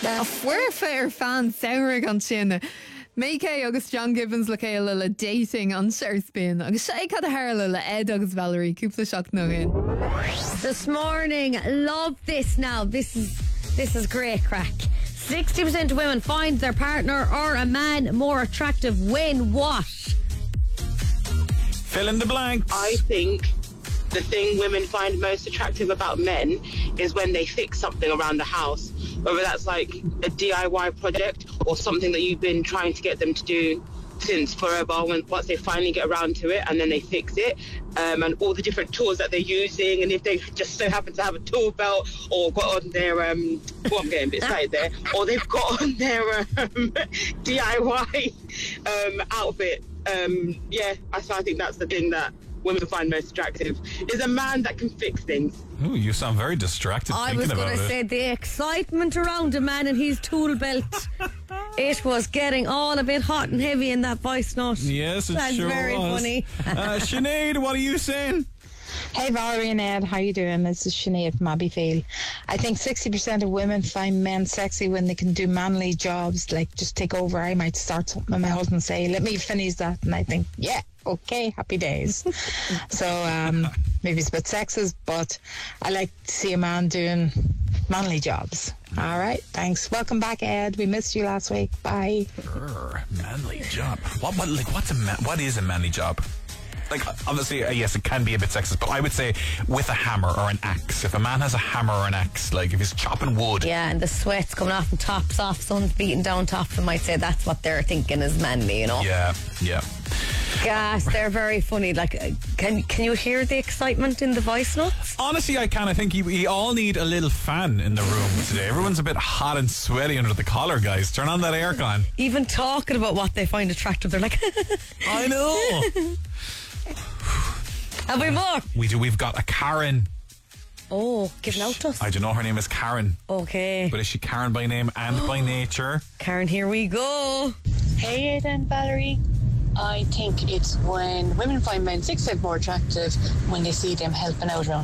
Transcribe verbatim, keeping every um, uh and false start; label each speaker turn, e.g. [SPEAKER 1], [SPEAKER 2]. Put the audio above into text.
[SPEAKER 1] A fuirfa ar fan saoire an sin. Make agus John Gibbons le céile le dating an Surfspin. Agus sé cad a hairla le Ed agus Valerie cúpla seach nó in.
[SPEAKER 2] This morning, love this now. This is this is great crack. sixty percent of women find their partner or a man more attractive when what?
[SPEAKER 3] Fill in the blanks.
[SPEAKER 4] I think the thing women find most attractive about men is when they fix something around the house, whether that's like a D I Y project or something that you've been trying to get them to do since forever. When once they finally get around to it and then they fix it, um, and all the different tools that they're using, and if they just so happen to have a tool belt or got on their um, well, I'm getting a bit excited there, or they've got on their um, D I Y um, outfit. Um, yeah, I, so I think that's the thing that women find most attractive, is a man that can fix things.
[SPEAKER 3] Ooh, you sound very distracted
[SPEAKER 2] I
[SPEAKER 3] thinking
[SPEAKER 2] was
[SPEAKER 3] about
[SPEAKER 2] going
[SPEAKER 3] it.
[SPEAKER 2] to say the excitement around a man and his tool belt. It was getting all a bit hot and heavy in that voice note.
[SPEAKER 3] Yes, it
[SPEAKER 2] That's
[SPEAKER 3] sure
[SPEAKER 2] very
[SPEAKER 3] was.
[SPEAKER 2] funny.
[SPEAKER 3] uh, Sinead, what are you saying?
[SPEAKER 5] Hey Valerie and Ed, how you doing? This is Sinead from Abbeyfield. I think sixty percent of women find men sexy when they can do manly jobs, like just take over. I might start something and my husband say, let me finish that, and I think, yeah, okay, happy days. So um, maybe it's a bit sexist, but I like to see a man doing manly jobs. All right, thanks. Welcome back, Ed. We missed you last week. Bye.
[SPEAKER 3] Urgh, manly job. What? What? Like, what's a man, what is a manly job? Like, obviously, uh, yes, it can be a bit sexist, but I would say with a hammer or an axe. If a man has a hammer or an axe, like if he's chopping wood.
[SPEAKER 2] Yeah, and the sweat's coming off and tops off, sun's beating down top of them, I'd say that's what they're thinking is manly, you know?
[SPEAKER 3] Yeah, yeah.
[SPEAKER 2] Gosh, they're very funny. Like, uh, can can you hear the excitement in the voice notes?
[SPEAKER 3] Honestly, I can. I think you, we all need a little fan in the room today. Everyone's a bit hot and sweaty under the collar, guys. Turn on that aircon.
[SPEAKER 2] Even talking about what they find attractive, they're like,
[SPEAKER 3] I know.
[SPEAKER 2] have we more?
[SPEAKER 3] We do. We've got a Karen.
[SPEAKER 2] Oh, giving out to us.
[SPEAKER 3] I don't know. Her name is Karen.
[SPEAKER 2] Okay.
[SPEAKER 3] But is she Karen by name and by nature?
[SPEAKER 2] Karen, here we go.
[SPEAKER 6] Hey, Ed and Valerie. I think it's when women find men six times more attractive when they see them helping out around